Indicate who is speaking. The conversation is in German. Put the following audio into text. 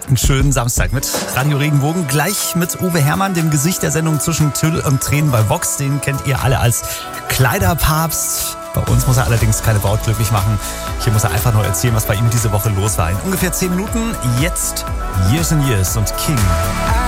Speaker 1: einen schönen Samstag mit Radio Regenbogen. Gleich mit Uwe Herrmann, dem Gesicht der Sendung Zwischen Tüll und Tränen bei Vox. Den kennt ihr alle als Kleiderpapst. Bei uns muss er allerdings keine Braut glücklich machen. Hier muss er einfach nur erzählen, was bei ihm diese Woche los war. In ungefähr 10 Minuten. Jetzt Years and Years und King.